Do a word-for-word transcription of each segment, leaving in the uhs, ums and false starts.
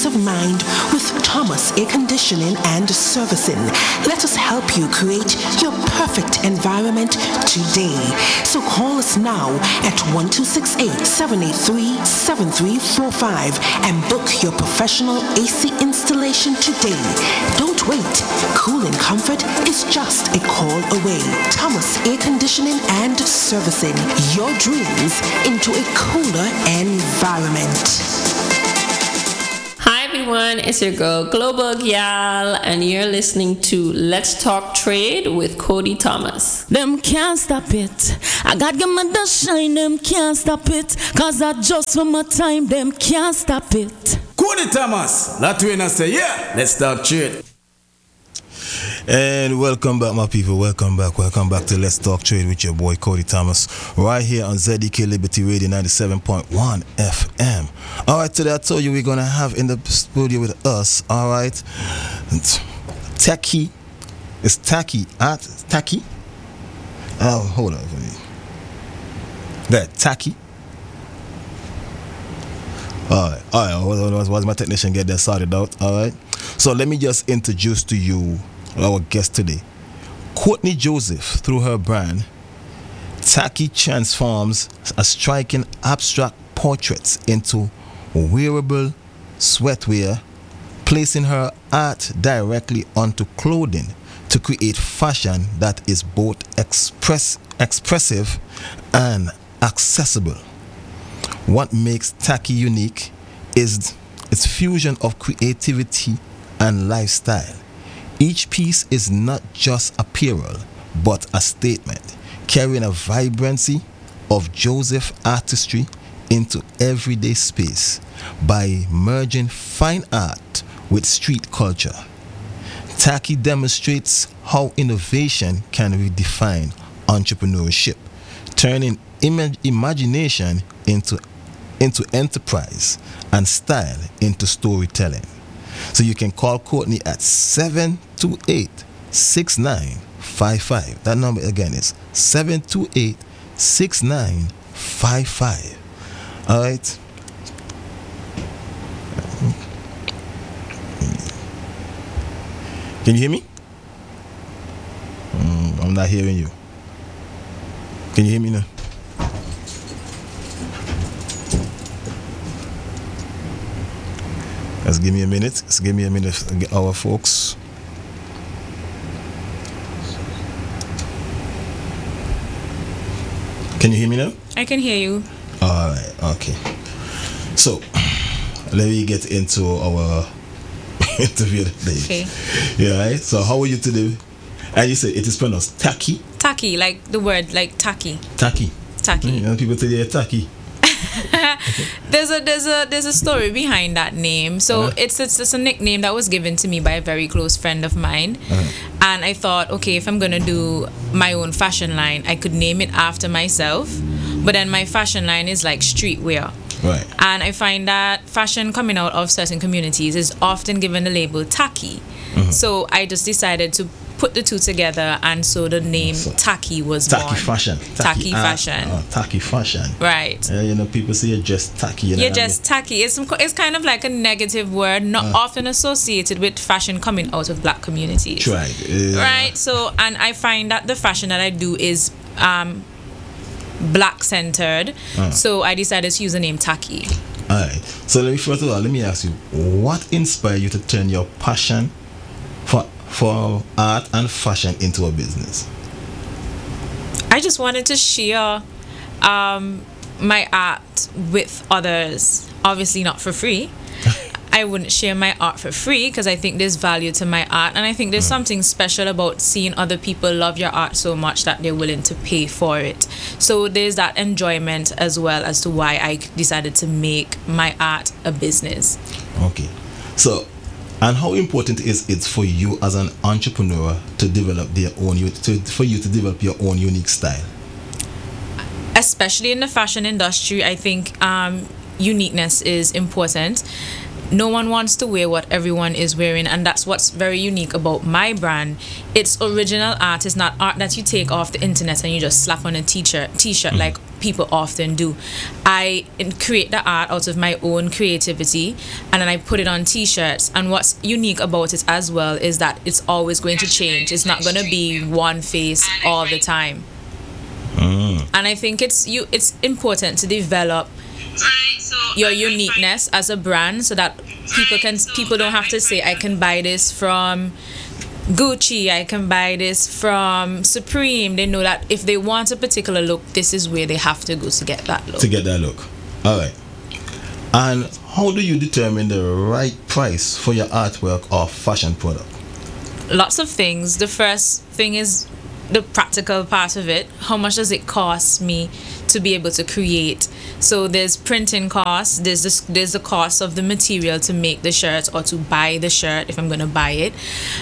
of mind with Thomas Air Conditioning and Servicing. Let us help you create your perfect environment today. So call us now at one two six eight, seven eight three, seven three four five and book your professional A C installation today. Don't wait. Cool and comfort is just a call away. Thomas Air Conditioning and Servicing. Your dreams into a cooler environment. Hi everyone, it's your girl Global Gyal, and you're listening to Let's Talk Trade with Cody Thomas. Them can't stop it. I got give me the shine, them can't stop it. Cause I just for my time, them can't stop it. Cody Thomas, that way I say, yeah, let's talk trade. And welcome back, my people. Welcome back. Welcome back to Let's Talk Trade with your boy Cody Thomas, right here on Z D K Liberty Radio ninety-seven point one F M. All right, today I told you we're gonna have in the studio with us. All right, Tacky. It's Tacky. Art Tacky. Oh, hold on for me. That Tacky. All right, all right. What's was my technician get that sorted out? All right. So let me just introduce to you our guest today. Courtney Joseph, through her brand, Tacky transforms a striking abstract portraits into wearable sweatwear, placing her art directly onto clothing to create fashion that is both express, expressive and accessible. What makes Tacky unique is its fusion of creativity and lifestyle. Each piece is not just apparel, but a statement, carrying a vibrancy of Joseph artistry into everyday space by merging fine art with street culture. Tacky demonstrates how innovation can redefine entrepreneurship, turning im- imagination into, into enterprise and style into storytelling. So you can call Courtney at seven two eight, six nine five five. That number again is seven two eight, six nine five five. All right. Can you hear me? Mm, I'm not hearing you. Can you hear me now? Just give me a minute. Just give me a minute to get our folks. Can you hear me now? I can hear you. All right. Okay. So, let me get into our interview today. Okay. Yeah, right? So, how are you today? And you said it is pronounced Tacky? Tacky, like the word, like tacky. Tacky. Tacky. You know, people say they're tacky. there's a there's a there's a story behind that name. So uh-huh. it's, it's it's a nickname that was given to me by a very close friend of mine, uh-huh. and I thought, okay, if I'm gonna do my own fashion line, I could name it after myself. But then my fashion line is like streetwear. Right. And I find that fashion coming out of certain communities is often given the label tacky. Uh-huh. So I just decided to put the two together, and so the name so, Tacky was tacky born. Fashion. Tacky, tacky uh, fashion. Uh, tacky fashion. Right. Uh, you know, people say you're just tacky. You know you're just I mean? tacky. It's it's kind of like a negative word, not uh, often associated with fashion coming out of black communities. Right. Uh, right. So, and I find that the fashion that I do is um, black centered. Uh, so I decided to use the name Tacky. All right. So let me first of all let me ask you, what inspired you to turn your passion for for art and fashion into a business? I just wanted to share um, my art with others. Obviously not for free. I wouldn't share my art for free because I think there's value to my art, and I think there's mm. something special about seeing other people love your art so much that they're willing to pay for it. So there's that enjoyment as well as to why I decided to make my art a business. Okay. So, and how important is it for you as an entrepreneur to develop their own, to, for you to develop your own unique style? Especially in the fashion industry, I think um, uniqueness is important. No one wants to wear what everyone is wearing, and that's what's very unique about my brand. It's original art. It's not art that you take off the internet and you just slap on a t-shirt, t-shirt mm. like people often do. I in- create the art out of my own creativity, and then I put it on t-shirts. And what's unique about it as well is that it's always going to change. It's not going to be one face all the time. Mm. And I think it's you it's important to develop your uniqueness as a brand, so that people can people don't have to say, I can buy this from Gucci, I can buy this from Supreme. They know that if they want a particular look, this is where they have to go to get that look. To get that look. All right. And how do you determine the right price for your artwork or fashion product? Lots of things. The first thing is the practical part of it. How much does it cost me to be able to create? So there's printing costs, there's the, there's the cost of the material to make the shirt or to buy the shirt if I'm going to buy it.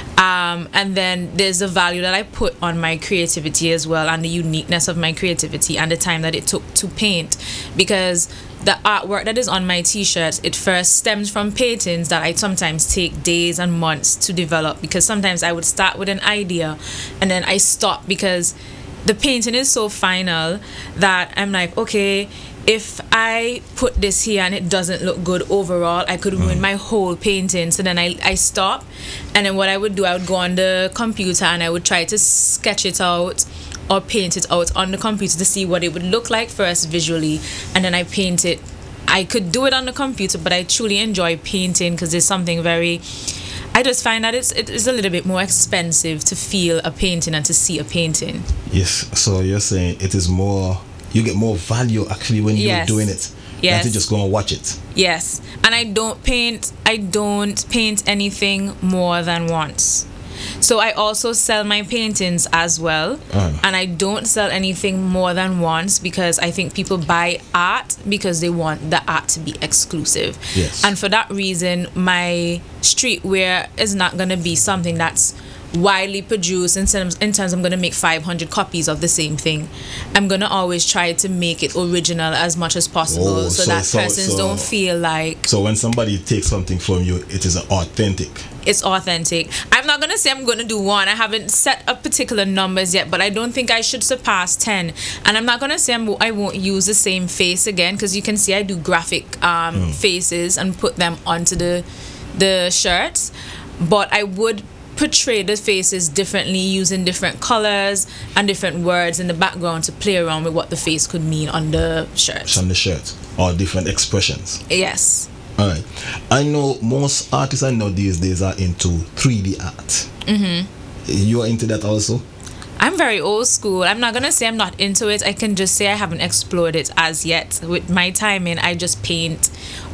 Um, and then there's the value that I put on my creativity as well, and the uniqueness of my creativity and the time that it took to paint. Because the artwork that is on my t-shirts, it first stems from paintings that I sometimes take days and months to develop, because sometimes I would start with an idea and then I stop because the painting is so final that I'm like, okay, if I put this here and it doesn't look good overall, I could ruin my whole painting. So then I, I stop, and then what I would do, I would go on the computer and I would try to sketch it out or paint it out on the computer to see what it would look like first visually, and then I paint it. I could do it on the computer, but I truly enjoy painting because there's something very, I just find that it's it is a little bit more expensive to feel a painting and to see a painting. Yes, so you're saying it is more, you get more value actually when Yes. you're doing it. Yes. Than to just go and watch it. Yes, and I don't paint. I don't paint anything more than once. So I also sell my paintings as well, Uh. and I don't sell anything more than once because I think people buy art because they want the art to be exclusive. Yes. And for that reason, my streetwear is not going to be something that's widely produced in terms, in terms I'm going to make five hundred copies of the same thing. I'm going to always try to make it original as much as possible, Oh, so, so- that so- persons so- don't feel like So when somebody takes something from you, it is authentic. it's authentic. I'm not going to say I'm going to do one. I haven't set up particular numbers yet, but I don't think I should surpass ten. And I'm not going to say I'm, I won't use the same face again, because you can see I do graphic um, faces and put them onto the the shirts. But I would portray the faces differently, using different colors and different words in the background to play around with what the face could mean on the shirt. On the shirt, or different expressions. Yes. All right. I know most artists I know these days are into three D art. Mm-hmm. You are into that also? I'm very old school. I'm not gonna say I'm not into it. I can just say I haven't explored it as yet. With my time in, I just paint.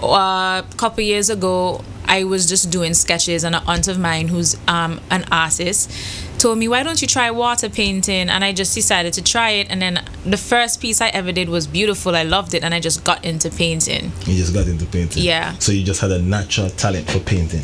Uh, a couple years ago, I was just doing sketches, and an aunt of mine who's um, an artist told me, why don't you try water painting? And I just decided to try it, and then the first piece I ever did was beautiful. I loved it, and I just got into painting. You just got into painting? Yeah. So you just had a natural talent for painting?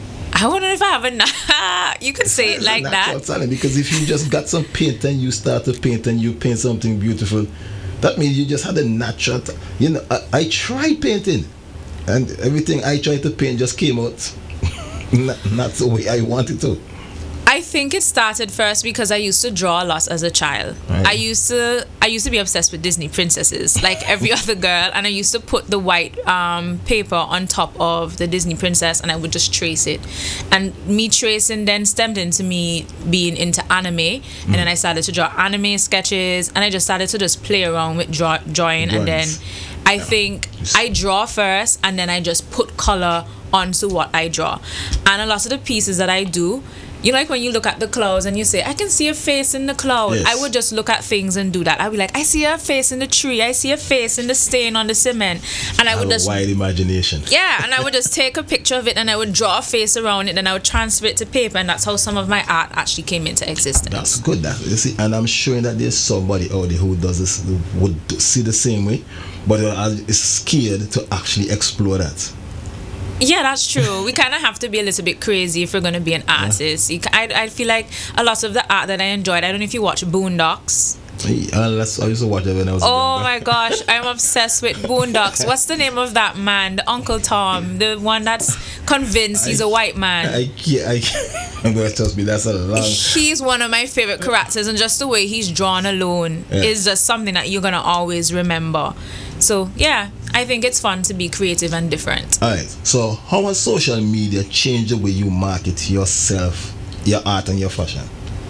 I wonder if I have a na- you could say it It's a like natural that. talent, because if you just got some paint and you start to paint and you paint something beautiful, that means you just had a natural ta- you know, I, I tried painting, and everything I tried to paint just came out not, not the way I wanted to. I think it started first because I used to draw a lot as a child. Right. I used to I used to be obsessed with Disney princesses, like every other girl, and I used to put the white um, paper on top of the Disney princess, and I would just trace it. And me tracing then stemmed into me being into anime, and then I started to draw anime sketches, and I just started to just play around with draw, drawing, and then Drawings. I think I draw first, and then I just put color onto what I draw. And a lot of the pieces that I do, you know, like when you look at the clouds and you say, I can see a face in the cloud. Yes. I would just look at things and do that. I'd be like, I see a face in the tree. I see a face in the stain on the cement. And I I would have a just, wide imagination. yeah, and I would just take a picture of it and I would draw a face around it and I would transfer it to paper. And that's how some of my art actually came into existence. That's good. That you see, and I'm sure that there's somebody out there who does this, who would do- see the same way, but uh, is scared to actually explore that. Yeah, that's true. We kind of have to be a little bit crazy if we're going to be an artist. You ca- I, I feel like a lot of the art that I enjoyed, I don't know if you watch Boondocks. Uh, that's, I used to watch it when I was. Oh younger. my gosh, I'm obsessed with Boondocks. What's the name of that man? The Uncle Tom, the one that's convinced he's a white man. I can't, I can't. I'm going to trust me, that's a long. He's one of my favorite characters, and just the way he's drawn alone Yeah. is just something that you're going to always remember. So, yeah, I think it's fun to be creative and different. Alright, so how has social media changed the way you market yourself, your art, and your fashion?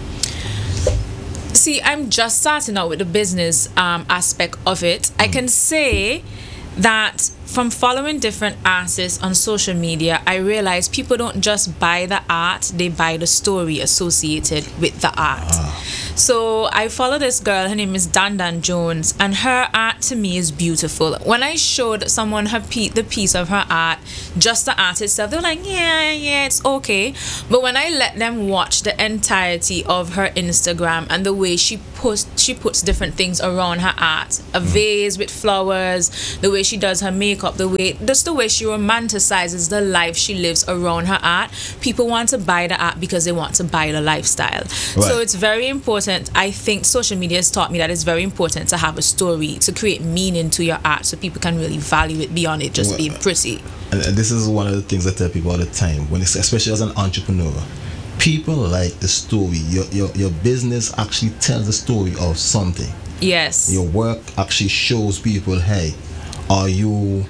See, I'm just starting out with the business um, aspect of it. I can say that from following different artists on social media, I realize people don't just buy the art, they buy the story associated with the art. So I follow this girl, her name is Dandan Jones, and her art to me is beautiful. When I showed someone her pe- the piece of her art, just the art itself, they're like, yeah, yeah, it's okay. But when I let them watch the entirety of her Instagram and the way she puts she puts different things around her art, a vase with flowers, the way she does her makeup, the way just the way she romanticizes the life she lives around her art, people want to buy the art because they want to buy the lifestyle. So Right. it's very important. I think social media has taught me that it's very important to have a story, to create meaning to your art so people can really value it beyond it just Well, being pretty. And and this is one of the things I tell people all the time, when it's, especially as an entrepreneur, people like the story. Your, your, your business actually tells the story of something. Yes. Your work actually shows people, hey, are you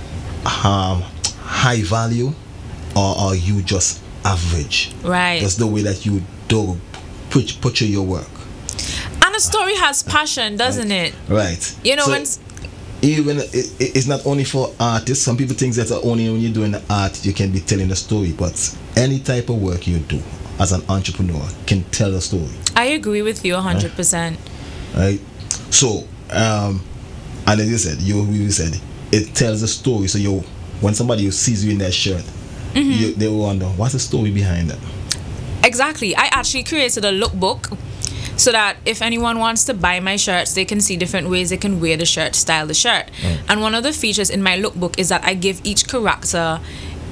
um, high value or are you just average? Right. That's the way that you do put, put your work. And a story has passion, doesn't it? Right. You know, So when s- even it, it- it's not only for artists. Some people think that only when you're doing the art you can be telling a story, but any type of work you do as an entrepreneur can tell a story. I agree with you one hundred percent. Right. So um and as you said, you you said it tells a story. So you, when somebody sees you in that shirt, you, they will wonder what's the story behind it. Exactly. I actually created a lookbook so that if anyone wants to buy my shirts, they can see different ways they can wear the shirt, style the shirt. And one of the features in my lookbook is that I give each character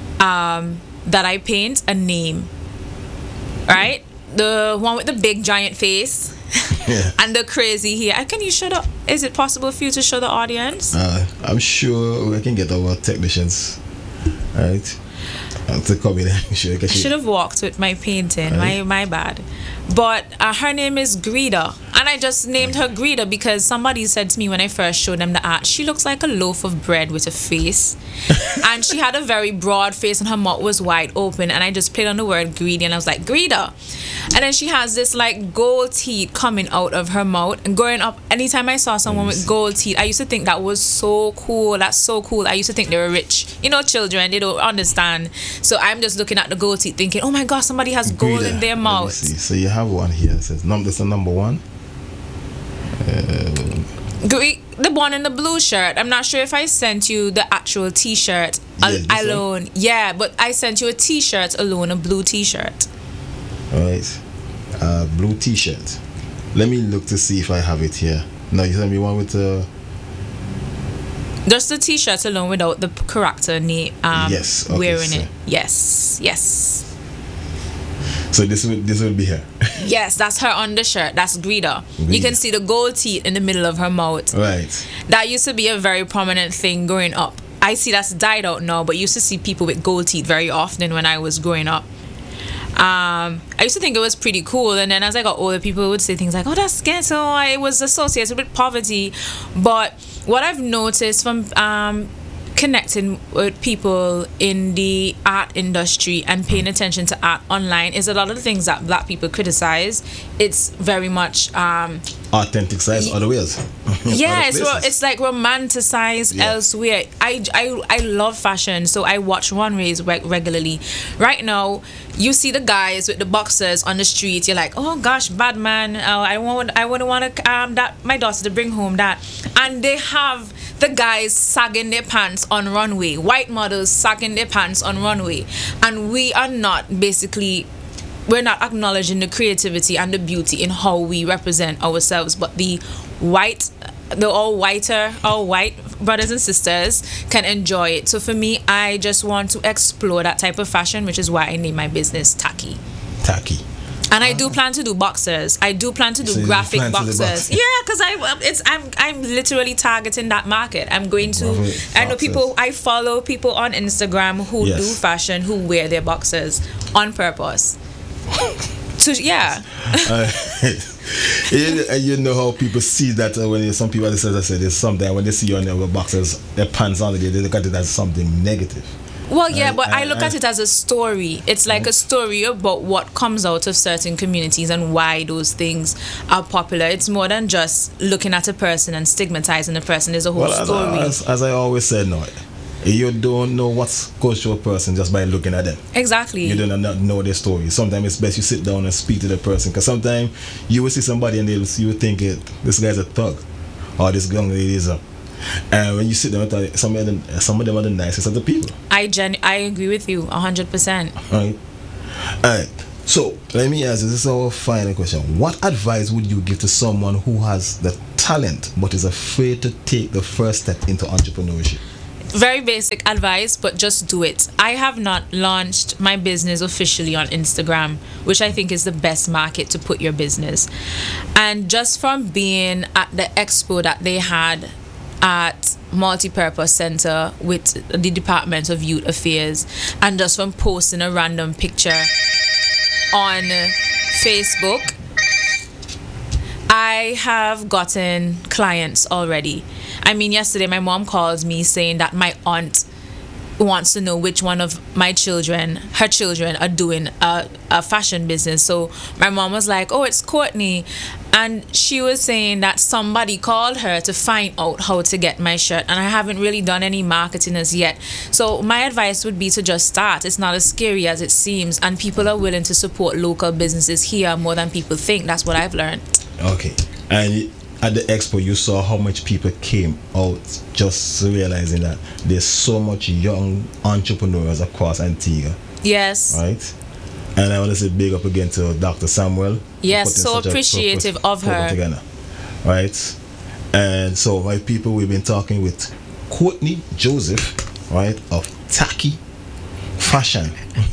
um, that I paint a name. Right? The one with the big giant face Yeah. and the crazy hair. Can you show the, is it possible for you to show the audience? Uh, I'm sure we can get our technicians, right, uh, to come in. I'm sure. I should have walked with my painting. Right. My my bad. But uh, her name is Greta, and I just named her Greta because somebody said to me when I first showed them the art, she looks like a loaf of bread with a face, and she had a very broad face, and her mouth was wide open. And I just played on the word greedy, and I was like Greta, and then she has this like gold teeth coming out of her mouth. And growing up, anytime I saw someone with gold teeth, I used to think that was so cool. That's so cool. I used to think they were rich. You know, children, they don't understand. So I'm just looking at the gold teeth, thinking, oh my gosh, somebody has gold Greta, in their let me mouth. see. So you have one here. It says number. This is number one. Gre- the one in the blue shirt. I'm not sure if I sent you the actual T-shirt al- Yeah, this one? alone. Yeah, but I sent you a T-shirt alone, a blue T-shirt. All right. Uh, blue T-shirt. Let me look to see if I have it here. No, you sent me one with the. Just the T-shirt alone without the character name um, Yes, okay, wearing so- it. Yes, yes. So this will this will be her. Yes, that's her undershirt. That's Greta. You Greta. can see the gold teeth in the middle of her mouth. Right. That used to be a very prominent thing growing up. I see that's died out now, but used to see people with gold teeth very often when I was growing up. Um, I used to think it was pretty cool, and then as I got older, people would say things like, "Oh, that's ghetto." It was associated with poverty. But what I've noticed from um, connecting with people in the art industry and paying attention to art online is a lot of the things that black people criticize. It's very much um, Authentic size other ways. yeah, Other it's ro- places. it's like romanticized Yeah. elsewhere. I, I I love fashion, so I watch runways reg- regularly. Right now, you see the guys with the boxers on the street. You're like, oh gosh, bad man. Oh, I want I wouldn't want to um that my daughter to bring home that, and they have the guys sagging their pants on runway. White models sagging their pants on runway, and we are not basically. We're not acknowledging the creativity and the beauty in how we represent ourselves, but the white, the all whiter, all white brothers and sisters can enjoy it. So for me, I just want to explore that type of fashion, which is why I name my business Tacky. Tacky. And I do plan to do boxers. I do plan to do So you graphic plan to do boxers. boxers. Yeah, because I it's I'm I'm literally targeting that market. I'm going to. Graphic I know boxers. people. I follow people on Instagram who Yes. do fashion who wear their boxers on purpose. So yeah, Uh, you, and you know how people see that uh, when you- some people, as I said, there's something when they see you on their boxers, their pants on, they they look at it as something negative. well, yeah, I- but I, I- look I- at it as a story. It's like a story about what comes out of certain communities and why those things are popular. It's more than just looking at a person and stigmatizing the person. There's a whole Well, as, story. I- as, as I always said, no, you don't know what goes to a person just by looking at them. exactly. You do not know their story. Sometimes it's best you sit down and speak to the person, because sometimes you will see somebody and they'll, you will think it, this guy's a thug or this young lady is a. And when you sit down and talk, some of them, some of them are the nicest of the people. I gen I agree with you a hundred percent. Right. Alright. So let me ask you, this is our final question. What advice would you give to someone who has the talent but is afraid to take the first step into entrepreneurship? Very basic advice, but just do it. I have not launched my business officially on Instagram, which I think is the best market to put your business. And just from being at the expo that they had at Multipurpose Center with the Department of Youth Affairs, and just from posting a random picture on Facebook, I have gotten clients already. I mean, yesterday my mom called me saying that my aunt wants to know which one of my children, her children, are doing a, a fashion business. So my mom was like, oh, it's Courtney. And she was saying that somebody called her to find out how to get my shirt. And I haven't really done any marketing as yet. So my advice would be to just start. It's not as scary as it seems. And people are willing to support local businesses here more than people think. That's what I've learned. Okay. And at the expo, you saw how much people came out just realizing that there's so much young entrepreneurs across Antigua, Yes. right? And I want to say big up again to Doctor Samuel. for Yes, putting so such a appreciative proper of program her. together, right? And so, my people, we've been talking with Courtney Joseph, right, of Tacky Fashion.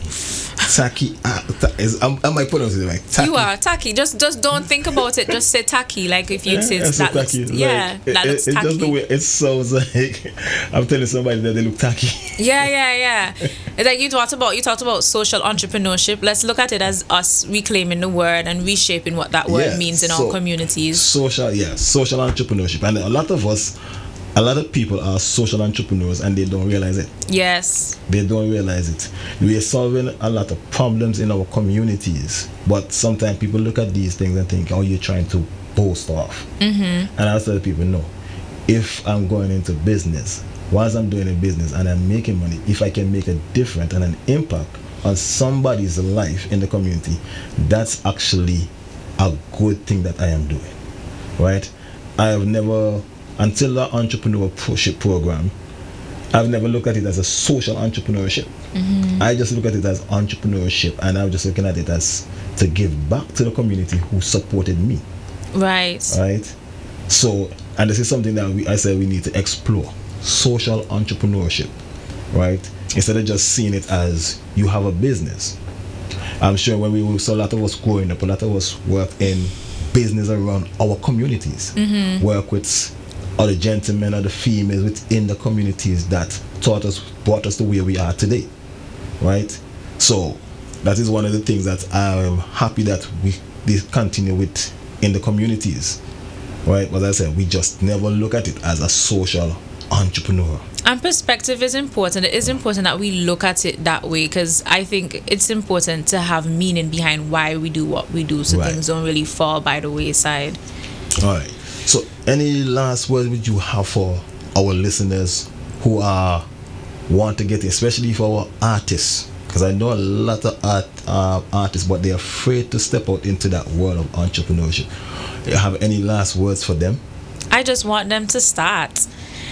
Tacky, uh, ta- is, am, am I pronouncing it right? Tacky. You are tacky. Just just don't think about it. Just say tacky. Like if you Yeah, say I say that looks, tacky. yeah, Like, that it, looks it, it's tacky. just the way it sounds like I'm telling somebody that they look tacky. Yeah, yeah, yeah. It's like you talked about you talked about social entrepreneurship. Let's look at it as us reclaiming the word and reshaping what that word Yeah, means in so- our communities. Social, yeah, social entrepreneurship, and a lot of us, a lot of people are social entrepreneurs, and they don't realize it. Yes. They don't realize it. We are solving a lot of problems in our communities, but sometimes people look at these things and think, "Oh, you're trying to boast off." Mm-hmm. And I tell people, no. If I'm going into business, whilst I'm doing a business and I'm making money, if I can make a difference and an impact on somebody's life in the community, that's actually a good thing that I am doing, right? I have never, until the entrepreneurship program, I've never looked at it as a social entrepreneurship. Mm-hmm. I just look at it as entrepreneurship, and I'm just looking at it as to give back to the community who supported me, Right. right? So, and this is something that we, I said we need to explore, social entrepreneurship, right? Instead of just seeing it as you have a business. I'm sure when we were, so a lot of us growing up, a lot of us work in business around our communities, mm-hmm. work with other gentlemen or the females within the communities that taught us, brought us to where we are today, right? So that is one of the things that I'm happy that we, we continue with in the communities, right? But as I said, we just never look at it as a social entrepreneur. And perspective is important. It is important that we look at it that way, because I think it's important to have meaning behind why we do what we do, so Right. things don't really fall by the wayside. All right. So, any last words would you have for our listeners who are want to get in, especially for our artists? Because I know a lot of art uh, artists, but they're afraid to step out into that world of entrepreneurship. You have any last words for them? I just want them to start.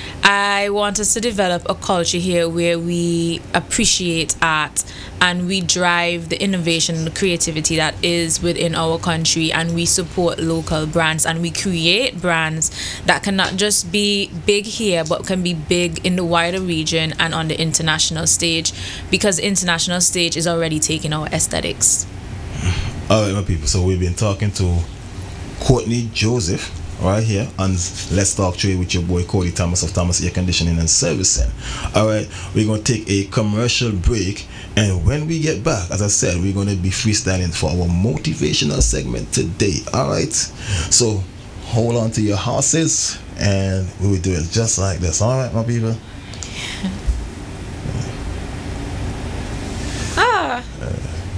I want us to develop a culture here where we appreciate art and we drive the innovation and the creativity that is within our country, and we support local brands and we create brands that can not just be big here but can be big in the wider region and on the international stage, because the international stage is already taking our aesthetics. All right, my people. So we've been talking to Courtney Joseph right here on Let's Talk Trade with your boy Cody Thomas of Thomas Air Conditioning and Servicing. All right, we're going to take a commercial break, and when we get back, as I said, we're going to be freestyling for our motivational segment today. All right, so hold on to your horses, and we will do it just like this. All right, my people. Ah. Uh,